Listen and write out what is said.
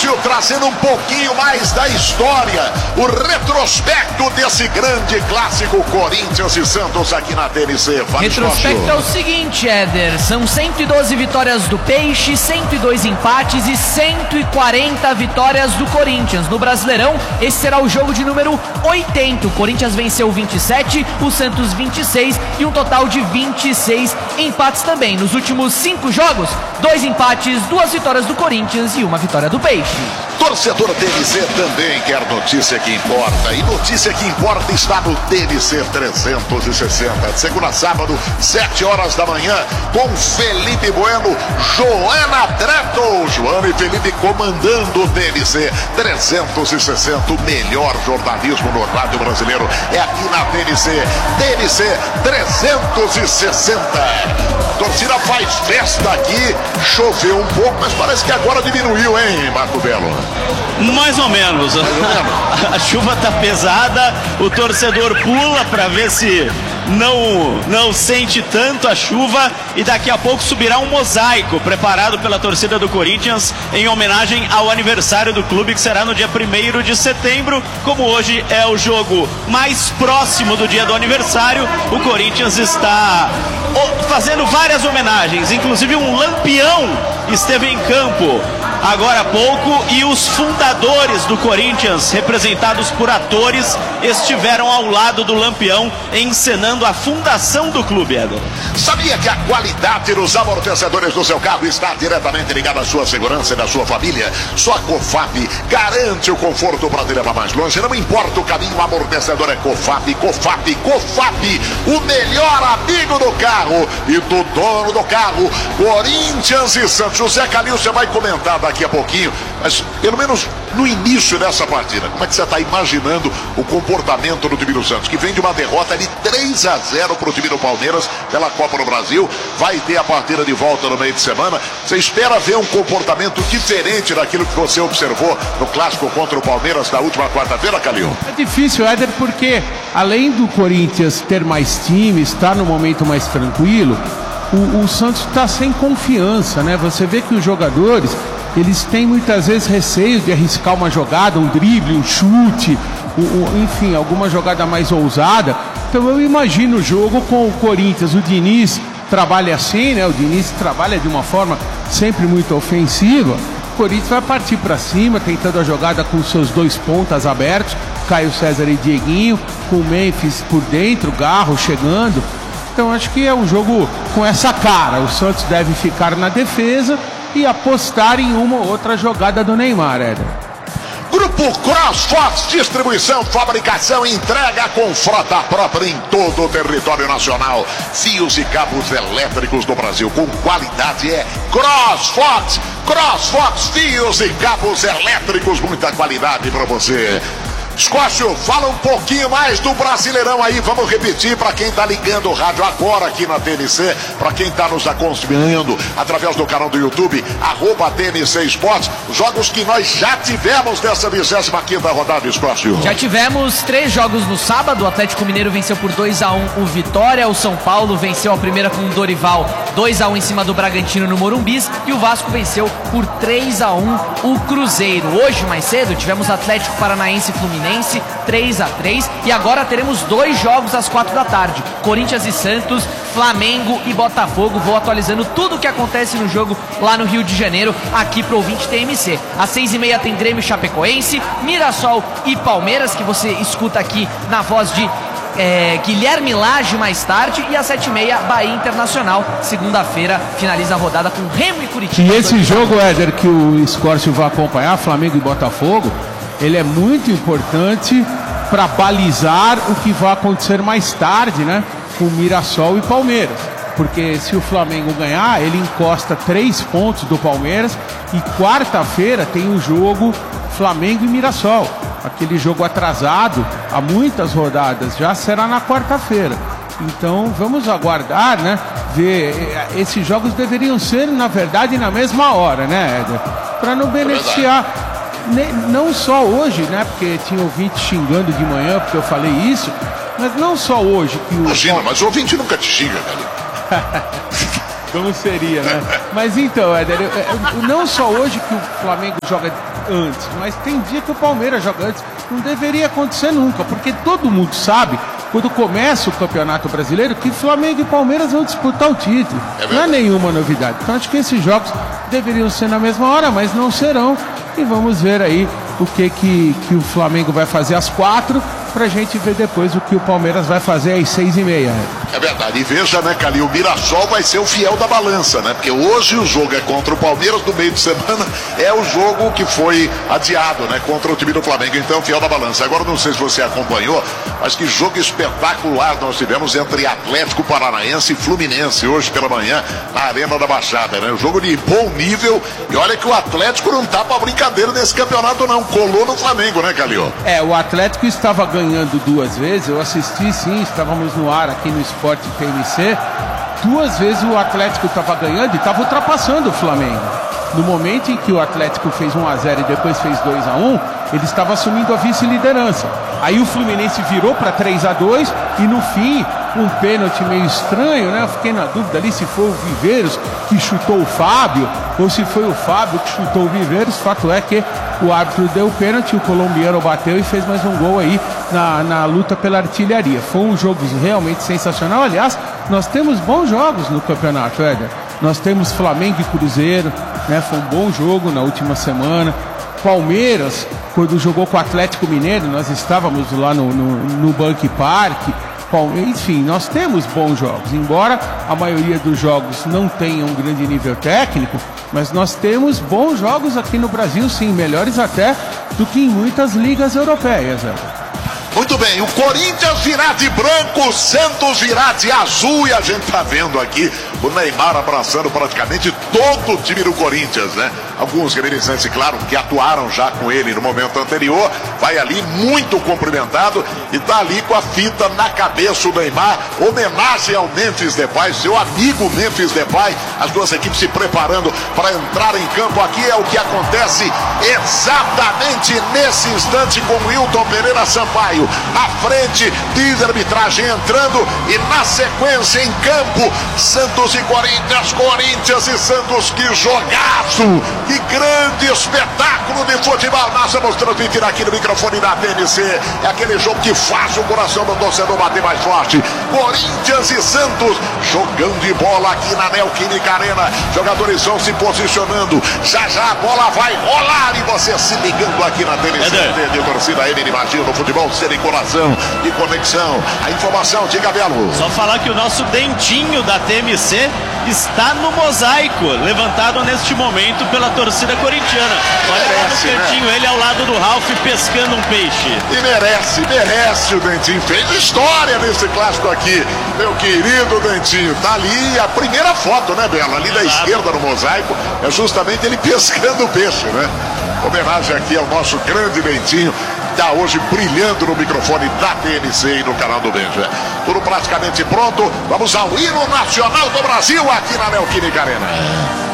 Escócio trazendo um pouquinho mais da história, o retrospecto desse grande clássico Corinthians e Santos aqui na TNC. Retrospecto é o seguinte, Éder, são 112 vitórias do Peixe, 102 empates e 140 vitórias do Corinthians. No Brasileirão, esse será o jogo de número 80. O Corinthians venceu 27, o Santos 26 e um total de 26 empates também. Nos últimos 5 jogos, 2 empates, 2 vitórias do Corinthians e uma vitória do Peixe. Torcedor TNC também quer notícia que importa. E notícia que importa está no TNC 360. De segunda a sábado, 7 horas da manhã, com Felipe Bueno, Joana Treto. Joana e Felipe comandando o TNC 360. O melhor jornalismo no rádio brasileiro é aqui na TNC. TNC 360. A torcida faz festa aqui. Choveu um pouco, mas parece que agora diminuiu, hein, Marco Belo? Mais ou menos. A chuva tá pesada, o torcedor pula para ver se não sente tanto a chuva, e daqui a pouco subirá um mosaico preparado pela torcida do Corinthians em homenagem ao aniversário do clube, que será no dia 1º de setembro. Como hoje é o jogo mais próximo do dia do aniversário, o Corinthians está fazendo várias homenagens, inclusive um lampião esteve em campo agora há pouco, e os fundadores do Corinthians, representados por atores, estiveram ao lado do lampião encenando a fundação do clube, Éder. Sabia que a qualidade dos amortecedores do seu carro está diretamente ligada à sua segurança e da sua família? Só a COFAP garante o conforto para te levar mais longe. Não importa o caminho, o amortecedor é COFAP. COFAP, COFAP, o melhor amigo do carro e do dono do carro. Corinthians e Santos. José Calil, você vai comentar daqui a pouquinho, mas pelo menos no início dessa partida, como é que você está imaginando o comportamento do time do Santos, que vem de uma derrota de 3-0 para o time do Palmeiras pela Copa do Brasil, vai ter a partida de volta no meio de semana. Você espera ver um comportamento diferente daquilo que você observou no clássico contra o Palmeiras na última quarta-feira, Calil? É difícil, Éder, porque além do Corinthians ter mais time, estar no momento mais tranquilo, o Santos está sem confiança, né? Você vê que os jogadores, eles têm muitas vezes receio de arriscar uma jogada, um drible, um chute, enfim, alguma jogada mais ousada. Então eu imagino o jogo com o Corinthians. O Diniz trabalha assim, né? O Diniz trabalha de uma forma sempre muito ofensiva. O Corinthians vai partir para cima, tentando a jogada com seus 2 pontas abertos, Caio César e Dieguinho, com o Memphis por dentro, Garro chegando. Então acho que é um jogo com essa cara. O Santos deve ficar na defesa e apostar em uma ou outra jogada do Neymar, Éder. Grupo CrossFox, distribuição, fabricação e entrega com frota própria em todo o território nacional. Fios e cabos elétricos do Brasil com qualidade é CrossFox. CrossFox, fios e cabos elétricos, muita qualidade para você. Escócio, fala um pouquinho mais do Brasileirão aí, vamos repetir para quem tá ligando o rádio agora aqui na TNC, para quem tá nos acompanhando através do canal do YouTube, @TNC Esportes, jogos que nós já tivemos nessa 25ª rodada, Escócio. Já tivemos 3 jogos no sábado. O Atlético Mineiro venceu por 2-1 o Vitória, o São Paulo venceu a primeira com o Dorival 2-1 em cima do Bragantino no Morumbis, e o Vasco venceu por 3-1 o Cruzeiro. Hoje, mais cedo, tivemos Atlético Paranaense e Fluminense 3-3, e agora teremos 2 jogos às 4 da tarde, Corinthians e Santos, Flamengo e Botafogo. Vou atualizando tudo o que acontece no jogo lá no Rio de Janeiro, aqui pro ouvinte TMC. Às 6h30 tem Grêmio e Chapecoense, Mirassol e Palmeiras, que você escuta aqui na voz de Guilherme Lage mais tarde, e às 7h30 Bahia Internacional. Segunda-feira finaliza a rodada com Remo e Curitiba. E esse jogo, Éder, que o Escócio vai acompanhar, Flamengo e Botafogo, ele é muito importante para balizar o que vai acontecer mais tarde, né? Com Mirassol e Palmeiras. Porque se o Flamengo ganhar, ele encosta 3 pontos do Palmeiras, e quarta-feira tem o jogo Flamengo e Mirassol. Aquele jogo atrasado há muitas rodadas, já será na quarta-feira. Então vamos aguardar, né? Ver. Esses jogos deveriam ser, na verdade, na mesma hora, né, Éder? Para não beneficiar. Não só hoje, né? Porque tinha ouvinte xingando de manhã porque eu falei isso, mas não só hoje que o... Imagina, mas o ouvinte nunca te xinga, cara. Como seria, né? Mas então, Éder, não só hoje que o Flamengo joga antes, mas tem dia que o Palmeiras joga antes. Não deveria acontecer nunca, porque todo mundo sabe, quando começa o Campeonato Brasileiro, que Flamengo e Palmeiras vão disputar o título. Não é nenhuma novidade. Então acho que esses jogos deveriam ser na mesma hora, mas não serão. E vamos ver aí o que o Flamengo vai fazer às 4, pra gente ver depois o que o Palmeiras vai fazer às 6h30. É verdade, e veja, né, Calil, o Mirassol vai ser o fiel da balança, né, porque hoje o jogo é contra o Palmeiras, no meio de semana é o jogo que foi adiado, né, contra o time do Flamengo, então fiel da balança. Agora não sei se você acompanhou, mas que jogo espetacular nós tivemos entre Atlético Paranaense e Fluminense hoje pela manhã na Arena da Baixada, né, um jogo de bom nível, e olha que o Atlético não tá pra brincadeira nesse campeonato não, colou no Flamengo, né, Calil? O Atlético estava ganhando 2 vezes, eu assisti sim, estávamos no ar aqui no Sport TMC, 2 vezes o Atlético estava ganhando e estava ultrapassando o Flamengo. No momento em que o Atlético fez 1-0 e depois fez 2-1, ele estava assumindo a vice-liderança. Aí o Fluminense virou para 3-2 e no fim, um pênalti meio estranho, né? Eu fiquei na dúvida ali se foi o Viveiros que chutou o Fábio ou se foi o Fábio que chutou o Viveiros. Fato é que o árbitro deu o pênalti, o colombiano bateu e fez mais um gol aí na luta pela artilharia. Foi um jogo realmente sensacional. Aliás, nós temos bons jogos no campeonato, Éder. Nós temos Flamengo e Cruzeiro, né? Foi um bom jogo na última semana. Palmeiras, quando jogou com o Atlético Mineiro, nós estávamos lá no Bank Park. Enfim, nós temos bons jogos, embora a maioria dos jogos não tenha um grande nível técnico, mas nós temos bons jogos aqui no Brasil, sim, melhores até do que em muitas ligas europeias. Muito bem, o Corinthians virá de branco, o Santos virá de azul e a gente tá vendo aqui o Neymar abraçando praticamente todo o time do Corinthians, né? Alguns reminiscentes, claro, que atuaram já com ele no momento anterior, vai ali muito cumprimentado e tá ali com a fita na cabeça o Neymar, homenagem ao Memphis Depay, seu amigo Memphis Depay, as duas equipes se preparando para entrar em campo. Aqui é o que acontece exatamente nesse instante com Wilton Pereira Sampaio na frente, diz a arbitragem entrando e na sequência em campo, Santos e Corinthians, Corinthians e Santos, que jogaço, que grande espetáculo de futebol. Nós vamos transmitir aqui no microfone da TMC, é aquele jogo que faz o coração do torcedor bater mais forte. Corinthians e Santos jogando de bola aqui na Neoquímica Arena, jogadores vão se posicionando, já já a bola vai rolar e você se ligando aqui na TMC, de torcida Emily Magia no futebol, ser em coração e conexão. A informação, diga, Belo. Só falar que o nosso dentinho da TMC está no mosaico, levantado neste momento pela torcida corintiana. Olha lá no cantinho, né? Ele ao lado do Ralf pescando um peixe. E merece o Dentinho. Fez história nesse clássico aqui. Meu querido Dentinho. Tá ali a primeira foto, né, Bela? Ali da esquerda no mosaico. É justamente ele pescando o peixe, né? Homenagem aqui ao nosso grande Dentinho. Está hoje brilhando no microfone da TNC e no canal do Benja. Tudo praticamente pronto. Vamos ao hino nacional do Brasil aqui na Neoquímica Arena.